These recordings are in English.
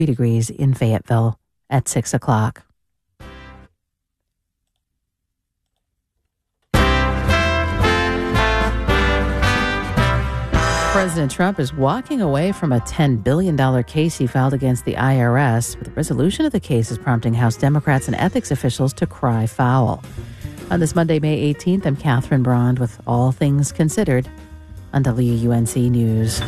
degrees in Fayetteville at 6 o'clock. President Trump is walking away from a $10 billion case he filed against the IRS, but the resolution of the case is prompting House Democrats and ethics officials to cry foul. On this Monday, May 18th, I'm Catherine Brond with All Things Considered on WUNC News.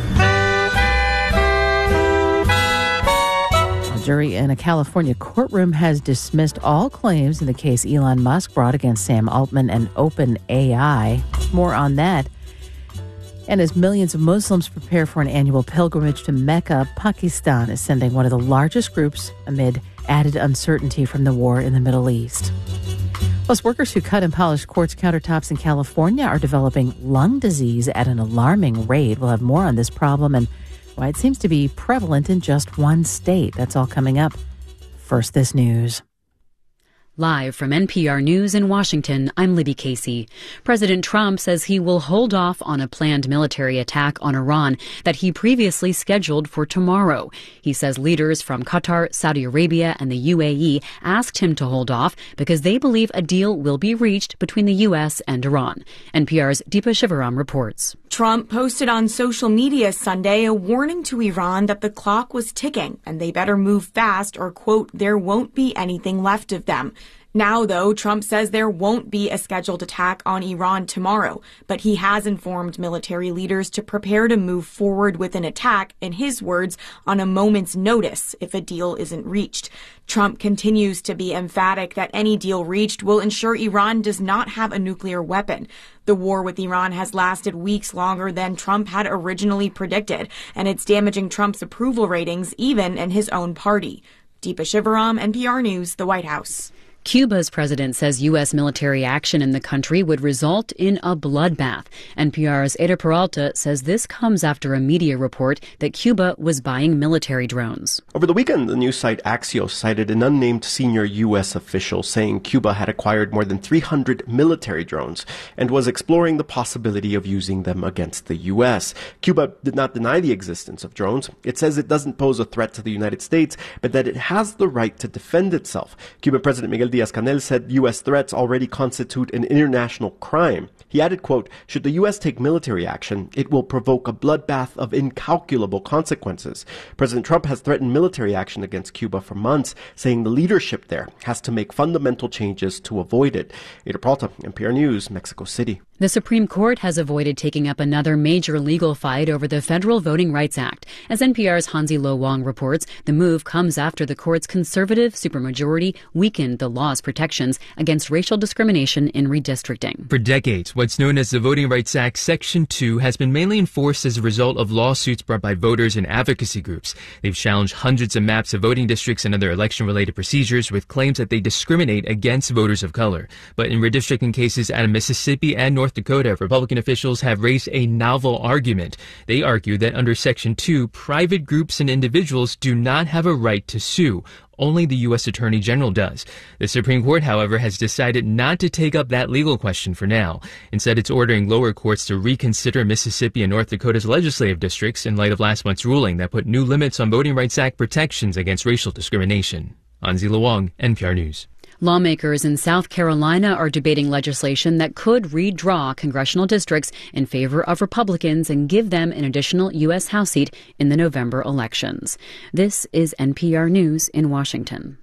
A jury in a California courtroom has dismissed all claims in the case Elon Musk brought against Sam Altman and OpenAI. More on that. And as millions of Muslims prepare for an annual pilgrimage to Mecca, Pakistan is sending one of the largest groups amid added uncertainty from the war in the Middle East. Plus, workers who cut and polish quartz countertops in California are developing lung disease at an alarming rate. We'll have more on this problem and why it seems to be prevalent in just one state. That's all coming up. First, this news. Live from NPR News in Washington, I'm Libby Casey. President Trump says he will hold off on a planned military attack on Iran that he previously scheduled for tomorrow. He says leaders from Qatar, Saudi Arabia, and the UAE asked him to hold off because they believe a deal will be reached between the U.S. and Iran. NPR's Deepa Shivaram reports. Trump posted on social media Sunday a warning to Iran that the clock was ticking and they better move fast or, quote, there won't be anything left of them. Now, though, Trump says there won't be a scheduled attack on Iran tomorrow, but he has informed military leaders to prepare to move forward with an attack, in his words, on a moment's notice if a deal isn't reached. Trump continues to be emphatic that any deal reached will ensure Iran does not have a nuclear weapon. The war with Iran has lasted weeks longer than Trump had originally predicted, and it's damaging Trump's approval ratings even in his own party. Deepa Shivaram, NPR News, the White House. Cuba's president says U.S. military action in the country would result in a bloodbath. NPR's Ada Peralta says this comes after a media report that Cuba was buying military drones. Over the weekend, the news site Axios cited an unnamed senior U.S. official saying Cuba had acquired more than 300 military drones and was exploring the possibility of using them against the U.S. Cuba did not deny the existence of drones. It says it doesn't pose a threat to the United States, but that it has the right to defend itself. Cuban President Miguel Díaz-Canel said U.S. threats already constitute an international crime. He added, quote, should the U.S. take military action, it will provoke a bloodbath of incalculable consequences. President Trump has threatened military action against Cuba for months, saying the leadership there has to make fundamental changes to avoid it. Ada Peralta, NPR News, Mexico City. The Supreme Court has avoided taking up another major legal fight over the Federal Voting Rights Act. As NPR's Hansi Lo Wang reports, the move comes after the court's conservative supermajority weakened the law's protections against racial discrimination in redistricting. For decades, what's known as the Voting Rights Act Section 2 has been mainly enforced as a result of lawsuits brought by voters and advocacy groups. They've challenged hundreds of maps of voting districts and other election-related procedures with claims that they discriminate against voters of color. But in redistricting cases out of Mississippi and North Dakota, Republican officials have raised a novel argument. They argue that under Section 2, private groups and individuals do not have a right to sue. Only the U.S. Attorney General does. The Supreme Court, however, has decided not to take up that legal question for now. Instead, it's ordering lower courts to reconsider Mississippi and North Dakota's legislative districts in light of last month's ruling that put new limits on Voting Rights Act protections against racial discrimination. Hansi Lo Wang, NPR News. Lawmakers in South Carolina are debating legislation that could redraw congressional districts in favor of Republicans and give them an additional U.S. House seat in the November elections. This is NPR News in Washington.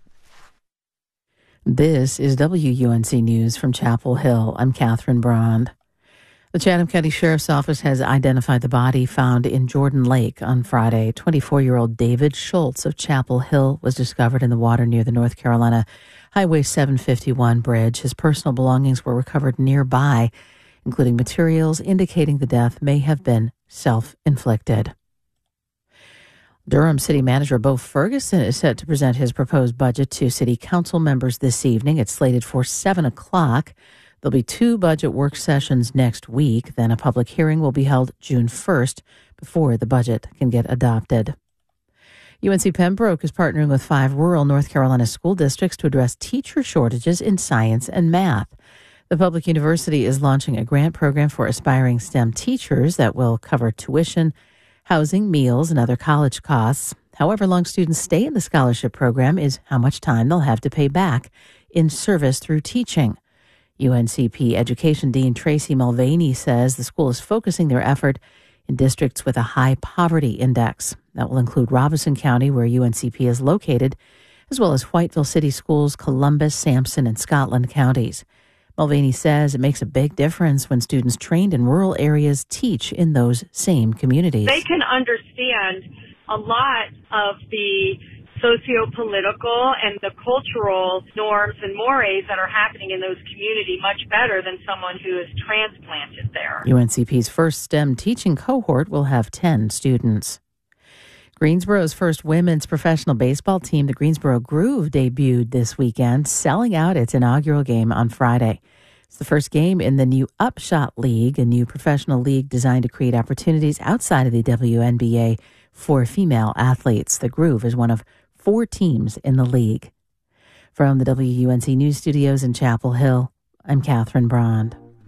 This is WUNC News from Chapel Hill. I'm Catherine Brond. The Chatham County Sheriff's Office has identified the body found in Jordan Lake on Friday. 24-year-old David Schultz of Chapel Hill was discovered in the water near the North Carolina Highway 751 bridge. His personal belongings were recovered nearby, including materials indicating the death may have been self-inflicted. Durham City Manager Bo Ferguson is set to present his proposed budget to City Council members this evening. It's slated for 7 o'clock. There'll be 2 budget work sessions next week. Then a public hearing will be held June 1st before the budget can get adopted. UNC Pembroke is partnering with 5 rural North Carolina school districts to address teacher shortages in science and math. The public university is launching a grant program for aspiring STEM teachers that will cover tuition, housing, meals, and other college costs. however long students stay in the scholarship program is how much time they'll have to pay back in service through teaching. UNCP Education Dean Tracy Mulvaney says the school is focusing their effort in districts with a high poverty index. That will include Robeson County, where UNCP is located, as well as Whiteville City Schools, Columbus, Sampson, and Scotland counties. Mulvaney says it makes a big difference when students trained in rural areas teach in those same communities. They can understand a lot of the socio-political and the cultural norms and mores that are happening in those communities much better than someone who is transplanted there. UNCP's first STEM teaching cohort will have 10 students. Greensboro's first women's professional baseball team, the Greensboro Groove, debuted this weekend, selling out its inaugural game on Friday. It's the first game in the new Upshot League, a new professional league designed to create opportunities outside of the WNBA for female athletes. The Groove is one of 4 teams in the league. From the WUNC News Studios in Chapel Hill, I'm Catherine Brond.